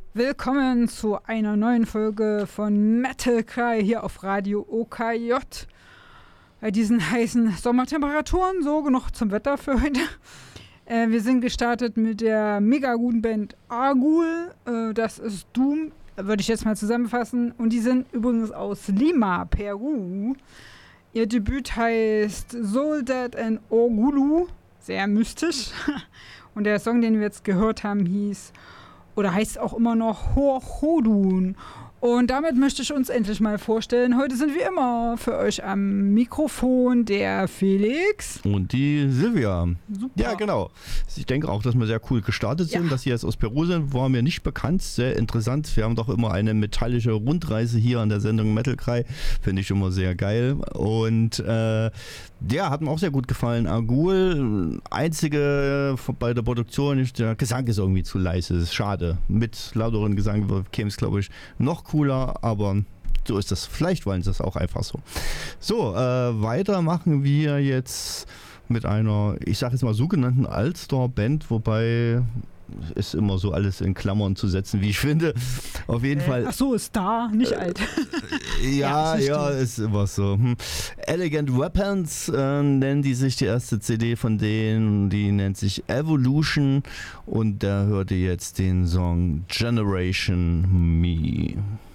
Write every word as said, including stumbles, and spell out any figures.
Willkommen zu einer neuen Folge von Metal Cry hier auf Radio O K J. Bei diesen heißen Sommertemperaturen, so genug zum Wetter für heute. Äh, wir sind gestartet mit der mega guten Band Argul. Äh, das ist Doom, würde ich jetzt mal zusammenfassen. Und die sind übrigens aus Lima, Peru. Ihr Debüt heißt Soul Dead and Orgulu. Sehr mystisch. Und der Song, den wir jetzt gehört haben, hieß oder heißt auch immer noch Horchodun. Und damit möchte ich uns endlich mal vorstellen. Heute sind wie immer für euch am Mikrofon der Felix. Und die Silvia. Super. Ja, genau. Ich denke auch, dass wir sehr cool gestartet sind. Ja. Dass sie jetzt aus Peru sind, war mir nicht bekannt. Sehr interessant. Wir haben doch immer eine metallische Rundreise hier an der Sendung Metal Cry. Finde ich immer sehr geil. Und äh, der hat mir auch sehr gut gefallen. Argul, einzige bei der Produktion, der Gesang ist irgendwie zu leise. Das ist schade. Mit lauteren Gesang käme es, glaube ich, noch cooler, aber so ist das. Vielleicht wollen sie das auch einfach so. So, äh, weiter machen wir jetzt mit einer, ich sage jetzt mal, sogenannten Altstar-Band, wobei ist immer so alles in Klammern zu setzen, wie ich finde. Auf jeden äh, Fall. Ach so, ist da, nicht äh, alt. ja, ja, ist, ja ist immer so. Hm. Elegant Weapons äh, nennen die sich, die erste C D von denen. Die nennt sich Evolution und da hört ihr jetzt den Song Generation Me.